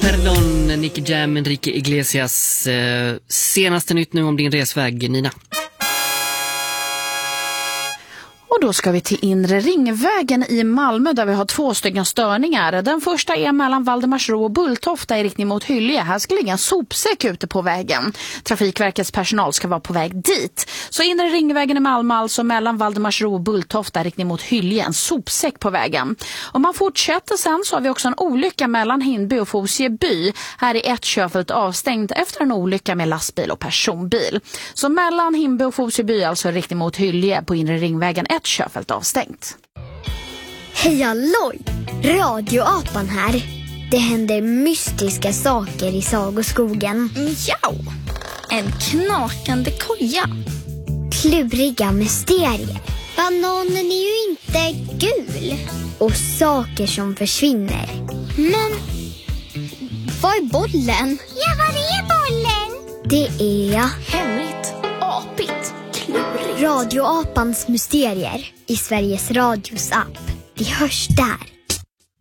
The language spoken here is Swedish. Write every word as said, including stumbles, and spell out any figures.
Perdón, Nicky Jam, Enrique Iglesias. Eh, senaste nytt nu om din resväg, Nina. Och då ska vi till Inre Ringvägen i Malmö där vi har två stycken störningar. Den första är mellan Valdemarsro och Bulltofta i riktning mot Hyllie. Här ska ligga en sopsäck ute på vägen. Trafikverkets personal ska vara på väg dit. Så Inre Ringvägen i Malmö, alltså mellan Valdemarsro och Bulltofta i riktning mot Hyllie. En sopsäck på vägen. Om man fortsätter sen så har vi också en olycka mellan Hindby och Fosieby. Här är ett körfält avstängt efter en olycka med lastbil och personbil. Så mellan Hindby och Fosieby, alltså i riktning mot Hyllie på Inre Ringvägen, ett körfält avstängt. Hej halloj! Radioapan här. Det händer mystiska saker i sagoskogen. Mjau! En knakande koja. Kluriga mysterier. Bananen är ju inte gul. Och saker som försvinner. Men vad är bollen? Ja, vad är bollen? Det är Hemligt, apigt, klurigt. Radioapans mysterier i Sveriges Radios app. Vi hörs där.